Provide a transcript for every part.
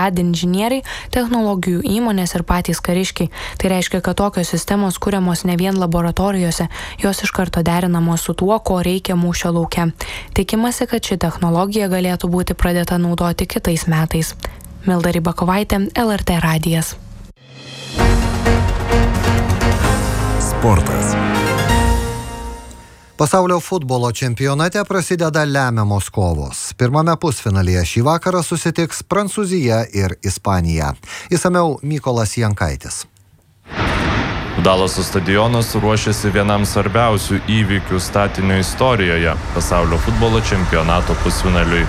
VAD inžinieriai, technologijų įmonės ir patys kariškiai. Tai reiškia, kad tokios sistemos kuriamos ne vien laboratorijose, jos iš karto derinamos su tuo, ko reikia mūšio lauke. Tikimasi, kad ši technologija galėtų būti pradėta naudoti kitais metais. Milda Rybakovaitė, LRT radijas. Sportas. Pasaulio futbolo čempionate prasideda lemiamos kovos. Pirmame pusfinalyje šį vakarą susitiks Prancūzija ir Ispanija. Išsamiau Mykolas Jankaitis. Dalaso stadionas ruošiasi vienam svarbiausių įvykių statinio istorijoje – pasaulio futbolo čempionato pusfinaliui.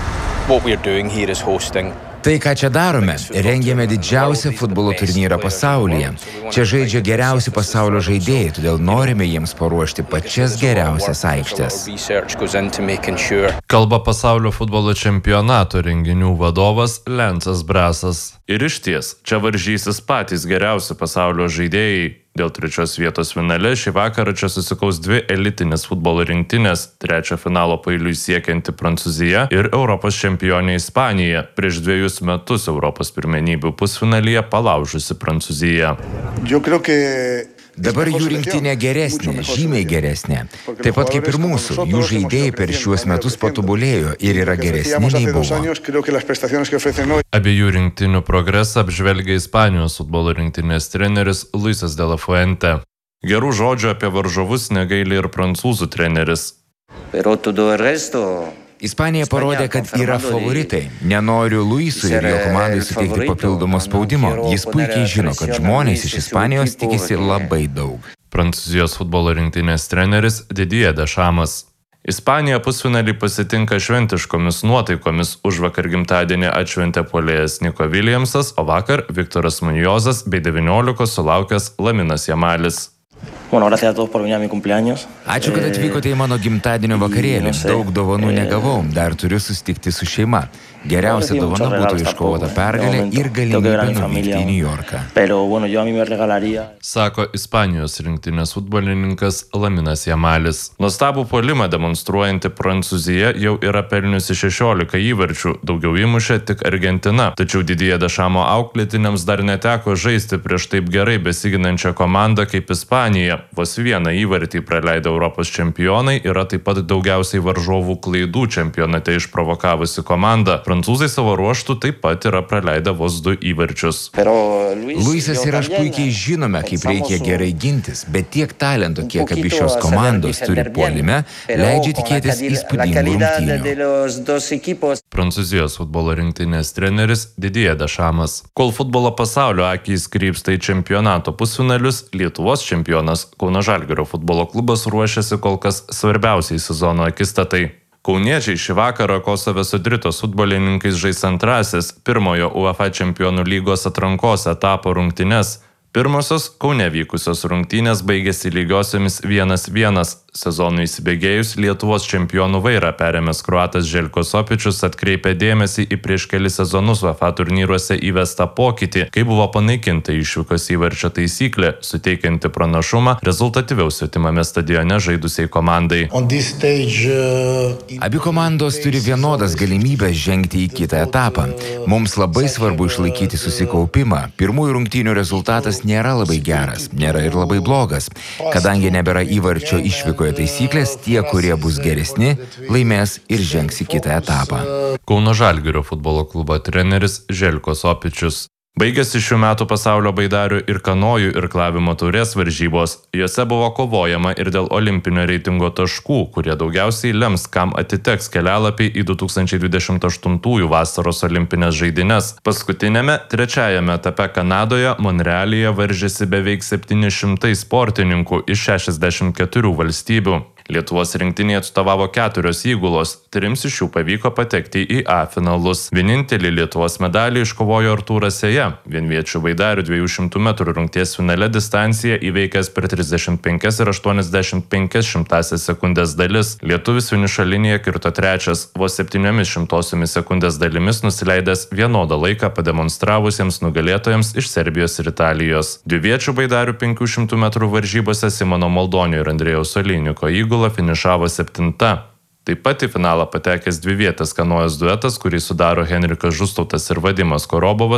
Tai, ką čia darome, rengiame didžiausią futbolo turnyrą pasaulyje. Čia žaidžia geriausi pasaulio žaidėjai, todėl norime jiems paruošti pačias geriausias aikštes. Kalba pasaulio futbolo čempionato renginių vadovas Lensas Brasas. Ir išties, čia varžysis patys geriausi pasaulio žaidėjai. Dėl trečios vietos finale šį vakarą čia susikaus dvi elitinės futbolo rinktinės, trečio finalo pailiui siekianti Prancūzija ir Europos čempionė Ispanija, prieš 2 metus Europos pirmenybių pusfinalyje palaužusi Prancūziją. Dabar jų rinktinė geresnė, žymiai geresnė. Taip pat kaip ir mūsų, jų žaidėjai per šiuos metus patobulėjo ir yra geresni nei buvo. Abiejų rinktinių progresą apžvelgia Ispanijos futbolo rinktinės treneris Luisas de la Fuente. Gerų žodžių apie varžovus negaili ir prancūzų treneris. Ispanija parodė, kad yra favoritai. Nenoriu Luisui ir jo komandai suteikti papildomo spaudimo. Jis puikiai žino, kad žmonės iš Ispanijos tikisi labai daug. Prancūzijos futbolo rinktinės treneris Didier Deschamps. Ispanija pusfinalį pasitinka šventiškomis nuotaikomis. Užvakar gimtadienį atšventė puolėjas Nico Williamsas, o vakar Viktoras Muñozas bei 19 sulaukęs Laminas Jamalis. Ačiū, kad atvykote į mano gimtadienio vakarėlį. Daug dovanų negavau, dar turiu susitikti su šeima. Geriausia dovana būtų iškovota pergalė ir galimybė nuvykti į Niujorką. Sako Ispanijos rinktinės futbolininkas Laminas Jamalis. Nuostabų puolimą demonstruojanti Prancūzija jau yra pelniusi 16 įvarčių, daugiau įmušė tik Argentina. Tačiau Didier Deschamps auklėtiniams dar neteko žaisti prieš taip gerai besiginančią komandą kaip Ispanija. Vos vieną įvartį praleidę Europos čempionai yra taip pat daugiausiai varžovų klaidų čempionate išprovokavusi komanda. Prancūzai savo ruoštų taip pat yra praleidę vos 2 įvarčius. Luisas ir aš puikiai žinome, kaip reikia gerai gintis, bet tiek talento, kiek abi šios komandos turi puolime, leidžia tikėtis įspūdingų rungtynių. Prancūzijos futbolo rinktinės treneris Didier Deschamps. Kol futbolo pasaulio akys krypsta į čempionato pusfinalius, Lietuvos čempionas Kauno Žalgirio futbolo klubas ruošiasi kol kas svarbiausiai sezono akistatai. Kauniečiai šį vakarą Kosove su Dritos futbolininkais žais antrasis pirmojo UEFA čempionų lygos atrankos etapo rungtynes. Pirmosios Kaune vykusios rungtynės baigėsi lygiosiomis 1-1. Sezonui įsibėgėjus Lietuvos čempionų vairą perėmęs kroatas Željko Sopičius atkreipė dėmesį į prieš kelis sezonus UEFA turnyruose įvestą pokytį, kai buvo panaikinta išvykos įvarčio taisyklė, suteikianti pranašumą rezultatyviau svetimame stadione žaidusiai komandai. Abi komandos turi vienodas galimybės žengti į kitą etapą. Mums labai svarbu išlaikyti susikaupimą. Pirmųjų rungtynių rezultatas nėra labai geras, nėra ir labai blogas. Kadangi nebėra įvarčio išvykos taisyklės, tie, kurie bus geresni, laimės ir žengs į kitą etapą. Kauno Žalgirio futbolo klubo treneris Željko Sopičius. Baigėsi šių metų pasaulio baidarių ir kanojų irklavimo taurės varžybos. Jose buvo kovojama ir dėl olimpinio reitingo taškų, kurie daugiausiai lems, kam atiteks kelialapiai į 2028 vasaros olimpinės žaidynes. Paskutinėme, trečiajame etape Kanadoje, Monrealyje varžėsi beveik 700 sportininkų iš 64 valstybių. Lietuvos rinktinėje atstovavo 4 įgulos, 3 iš jų pavyko patekti į A finalus. Vienintelį Lietuvos medalį iškovojo Artūras Seja, vienviečių baidarių 200 metrų rungties finale distanciją įveikęs per 35 ir 85 sekundės dalis. Lietuvis finišo liniją kirto 3, vos 700 sekundės dalimis nusileidęs vienodą laiką pademonstravusiems nugalėtojams iš Serbijos ir Italijos. Dviviečių baidarių 500 metrų varžybose Simono Moldonio ir Andrėjaus Oleininko įgula finišavo 7. Taip pat į finalą patekęs dvivietės kanojos duetas, kurį sudaro Henrikas Žustautas ir Vadimas Korobovas,